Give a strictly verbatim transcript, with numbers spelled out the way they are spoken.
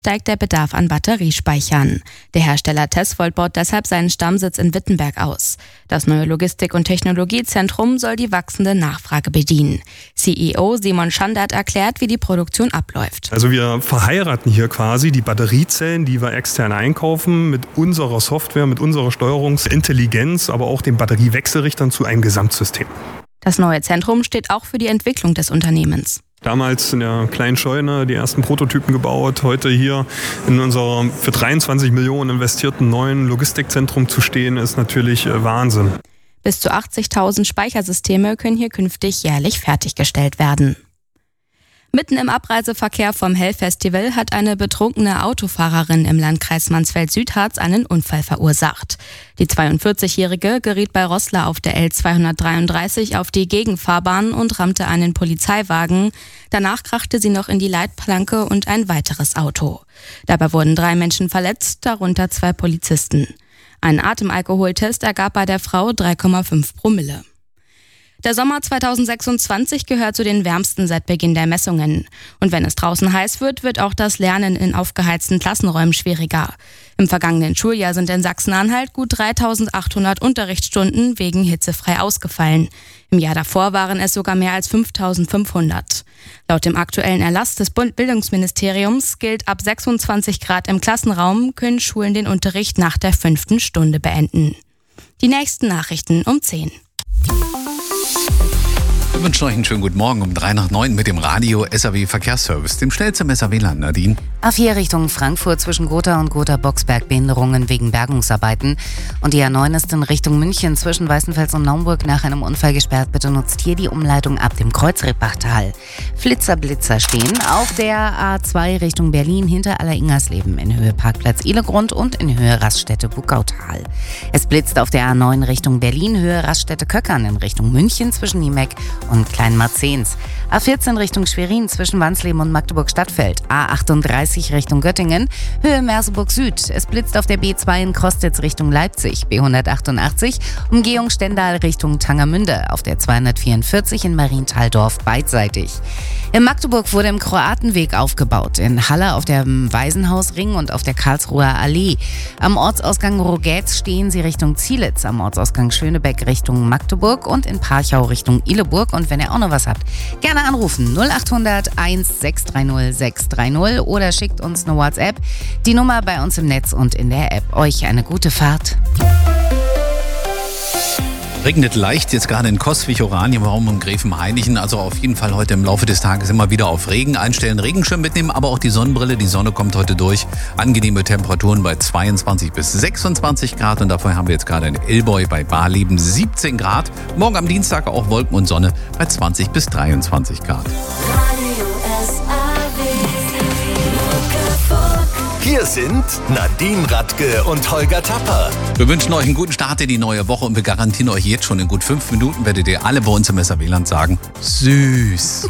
steigt der Bedarf an Batteriespeichern. Der Hersteller Tesvolt baut deshalb seinen Stammsitz in Wittenberg aus. Das neue Logistik- und Technologiezentrum soll die wachsende Nachfrage bedienen. C E O Simon Schandert erklärt, wie die Produktion abläuft. Also wir verheiraten hier quasi die Batteriezellen, die wir extern einkaufen, mit unserer Software, mit unserer Steuerungsintelligenz, aber auch den Batteriewechselrichtern zu einem Gesamtsystem. Das neue Zentrum steht auch für die Entwicklung des Unternehmens. Damals in der kleinen Scheune die ersten Prototypen gebaut, heute hier in unserer für dreiundzwanzig Millionen investierten neuen Logistikzentrum zu stehen, ist natürlich Wahnsinn. Bis zu achtzigtausend Speichersysteme können hier künftig jährlich fertiggestellt werden. Mitten im Abreiseverkehr vom Hellfestival hat eine betrunkene Autofahrerin im Landkreis Mansfeld-Südharz einen Unfall verursacht. Die zweiundvierzigjährige geriet bei Roßla auf der L zweihundertdreiunddreißig auf die Gegenfahrbahn und rammte einen Polizeiwagen. Danach krachte sie noch in die Leitplanke und ein weiteres Auto. Dabei wurden drei Menschen verletzt, darunter zwei Polizisten. Ein Atemalkoholtest ergab bei der Frau drei Komma fünf Promille. Der Sommer zweitausendsechsundzwanzig gehört zu den wärmsten seit Beginn der Messungen. Und wenn es draußen heiß wird, wird auch das Lernen in aufgeheizten Klassenräumen schwieriger. Im vergangenen Schuljahr sind in Sachsen-Anhalt gut dreitausendachthundert Unterrichtsstunden wegen hitzefrei ausgefallen. Im Jahr davor waren es sogar mehr als fünftausendfünfhundert. Laut dem aktuellen Erlass des Bildungsministeriums gilt, ab sechsundzwanzig Grad im Klassenraum können Schulen den Unterricht nach der fünften Stunde beenden. Die nächsten Nachrichten um zehn. Wir wünschen euch einen schönen guten Morgen um drei nach neun mit dem Radio S A W Verkehrsservice, dem schnellsten S A W-Land. Nadine. A vier Richtung Frankfurt zwischen Gotha und Gotha-Boxberg Behinderungen wegen Bergungsarbeiten. Und die A neun ist in Richtung München zwischen Weißenfels und Naumburg nach einem Unfall gesperrt. Bitte nutzt hier die Umleitung ab dem Kreuzrippachtal. Flitzer, Blitzer stehen auf der A zwei Richtung Berlin hinter Aller-Ingersleben in Höhe Parkplatz Ihlegrund und in Höhe Raststätte Buckautal. Es blitzt auf der A neun Richtung Berlin, Höhe Raststätte Köckern in Richtung München zwischen Niemeck und Kleinmarzens. A vierzehn Richtung Schwerin zwischen Wansleben und Magdeburg-Stadtfeld. A achtunddreißig Richtung Göttingen, Höhe Merseburg Süd. Es blitzt auf der B zwei in Krostitz Richtung Leipzig. B hundertachtundachtzig, Umgehung Stendal Richtung Tangermünde. Auf der zweihundertvierundvierzig in Marienthaldorf beidseitig. In Magdeburg wurde im Kroatenweg aufgebaut. In Halle auf dem Waisenhausring und auf der Karlsruher Allee. Am Ortsausgang Rogetz stehen sie Richtung Zielitz. Am Ortsausgang Schönebeck Richtung Magdeburg und in Parchau Richtung Illeburg. Und wenn ihr auch noch was habt, gerne anrufen null achthundert eins sechs drei null sechs drei null oder schickt uns eine WhatsApp. Die Nummer bei uns im Netz und in der App. Euch eine gute Fahrt. Regnet leicht, jetzt gerade in Coswig, Oranienbaum und Gräfenhainichen. Also auf jeden Fall heute im Laufe des Tages immer wieder auf Regen einstellen, Regenschirm mitnehmen, aber auch die Sonnenbrille. Die Sonne kommt heute durch. Angenehme Temperaturen bei zweiundzwanzig bis sechsundzwanzig Grad. Und davor haben wir jetzt gerade in Illboy bei Barleben siebzehn Grad. Morgen am Dienstag auch Wolken und Sonne bei zwanzig bis dreiundzwanzig Grad. Hier sind Nadine Radke und Holger Tapper. Wir wünschen euch einen guten Start in die neue Woche und wir garantieren euch jetzt schon in gut fünf Minuten werdet ihr alle bei uns im S A W-Land sagen, süß.